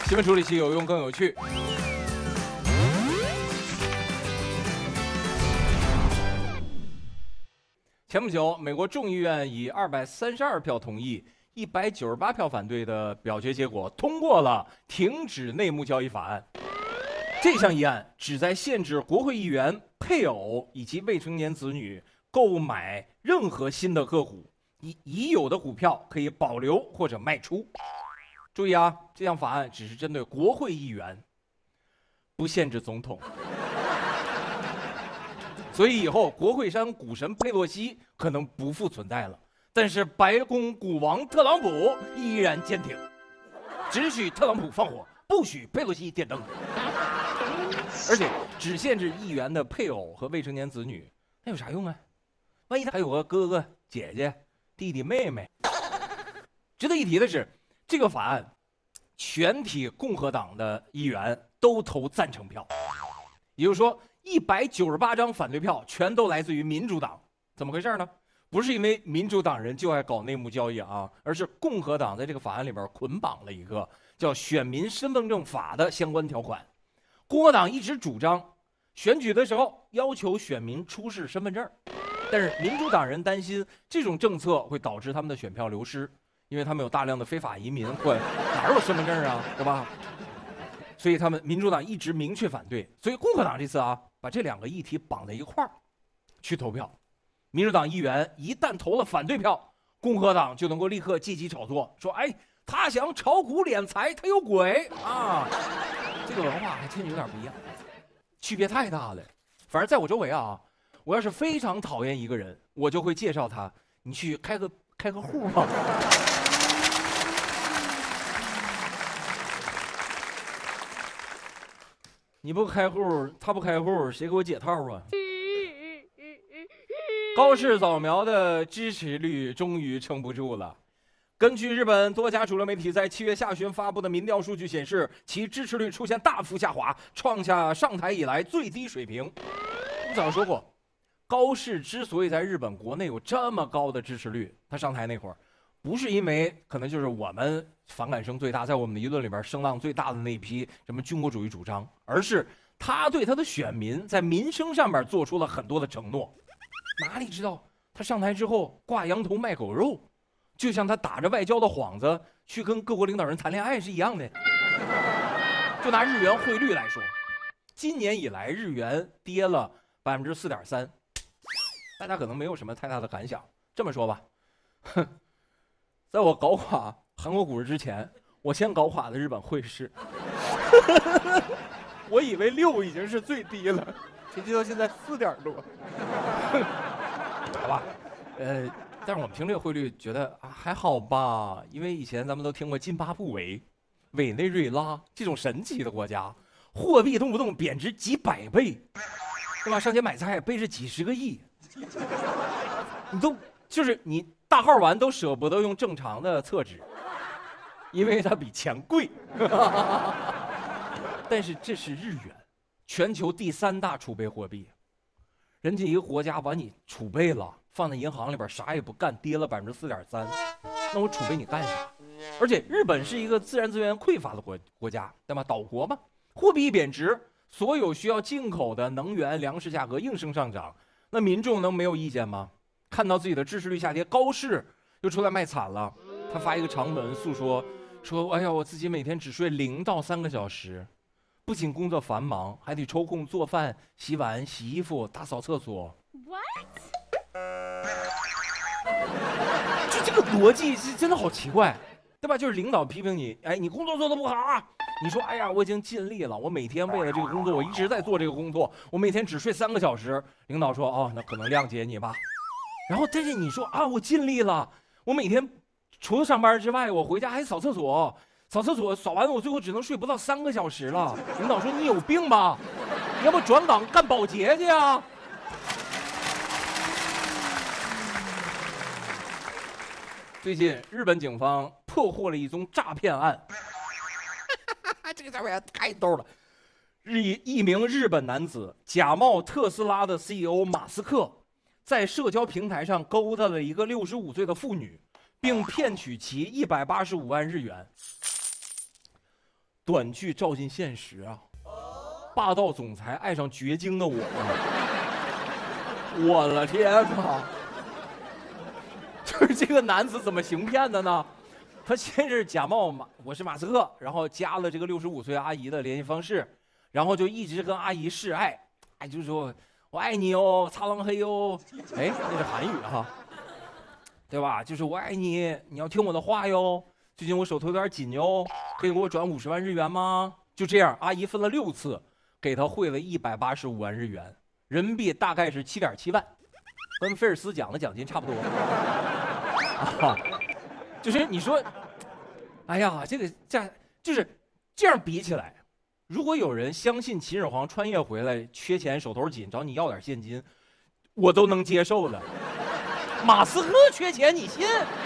新闻处理器有用更有趣。前不久，美国众议院以232票同意、198票反对的表决结果，通过了停止内幕交易法案。这项议案旨在限制国会议员、配偶以及未成年子女购买任何新的个股，已有的股票可以保留或者卖出。注意啊，这项法案只是针对国会议员，不限制总统。所以以后国会山股神佩洛西可能不复存在了，但是白宫股王特朗普依然坚挺，只许特朗普放火，不许佩洛西点灯。而且只限制议员的配偶和未成年子女，那有啥用啊？万一他还有个哥哥、姐姐、弟弟、妹妹。值得一提的是，这个法案全体共和党的议员都投赞成票，也就是说198张反对票全都来自于民主党。怎么回事呢？不是因为民主党人就爱搞内幕交易啊，而是共和党在这个法案里边捆绑了一个叫选民身份证法的相关条款。共和党一直主张选举的时候要求选民出示身份证，但是民主党人担心这种政策会导致他们的选票流失，因为他们有大量的非法移民，哪有身份证啊，对吧？所以他们民主党一直明确反对。所以共和党这次啊，把这两个议题绑在一块儿去投票。民主党议员一旦投了反对票，共和党就能够立刻借机炒作，说哎，他想炒股敛财，他有鬼啊！这个文化还真有点不一样，区别太大了。反正在我周围啊，我要是非常讨厌一个人，我就会介绍他，你去开个户吧。你不开户，他不开户，谁给我解套啊？高市早苗的支持率终于撑不住了。根据日本多家主流媒体在7月下旬发布的民调数据显示，其支持率出现大幅下滑，创下上台以来最低水平。我早就说过，高市之所以在日本国内有这么高的支持率，他上台那会儿，不是因为可能就是我们反感声最大，在我们的舆论里边声浪最大的那批什么军国主义主张，而是他对他的选民在民生上面做出了很多的承诺。哪里知道他上台之后挂羊头卖狗肉，就像他打着外交的幌子去跟各国领导人谈恋爱是一样的。就拿日元汇率来说，今年以来日元跌了4.3%，大家可能没有什么太大的感想。这么说吧，在我搞垮韩国股市之前，我先搞垮的日本汇市。我以为6已经是最低了，谁知道现在4点多。好吧，但是我们听这个汇率觉得啊还好吧，因为以前咱们都听过津巴布韦、委内瑞拉这种神奇的国家，货币动不动贬值几百倍，对吧？上街买菜背着几10个亿，你都就是你大号丸都舍不得用正常的厕纸，因为它比钱贵。但是这是日元，全球第3大储备货币。人家一个国家把你储备了，放在银行里边啥也不干，跌了4.3%，那我储备你干啥？而且日本是一个自然资源匮乏的国家，对吧？岛国嘛，货币一贬值，所有需要进口的能源、粮食价格应声上涨，那民众能没有意见吗？看到自己的支持率下跌，高市又出来卖惨了，他发一个长文诉说，哎呀，我自己每天只睡0到3个小时。不仅工作繁忙，还得抽空做饭、洗碗、洗衣服、打扫厕所。就这个逻辑是真的好奇怪，对吧？就是领导批评你，哎，你工作做得不好啊。你说，哎呀，我已经尽力了，我每天为了这个工作，我一直在做这个工作，我每天只睡3个小时。领导说，哦，那可能谅解你吧。然后，但是你说啊，我尽力了，我每天除了上班之外，我回家还扫厕所。扫厕所扫完，我最后只能睡不到3个小时了。领导说你有病吧？你要不转岗干保洁去啊？最近日本警方破获了一宗诈骗案，这个家伙也太逗了。一名日本男子假冒特斯拉的 CEO 马斯克，在社交平台上勾搭了一个65岁的妇女，并骗取其185万日元。 短剧照进现实啊！霸道总裁爱上绝经的我，我的天哪！就是这个男子怎么行骗的呢？他先是假冒我是马斯克，然后加了这个65岁阿姨的联系方式，然后就一直跟阿姨示爱，哎，就说我爱你哦，擦浪嘿哟，哎，那是韩语哈，对吧？就是我爱你，你要听我的话哟。最近我手头有点紧哟，可以给我转50万日元吗？就这样，阿姨分了6次，给他汇了185万日元，人民币大概是7.7万，跟菲尔斯奖的奖金差不多。啊，就是你说，哎呀，这就是这样比起来，如果有人相信秦始皇穿越回来缺钱手头紧找你要点现金，我都能接受的。马斯克缺钱你信？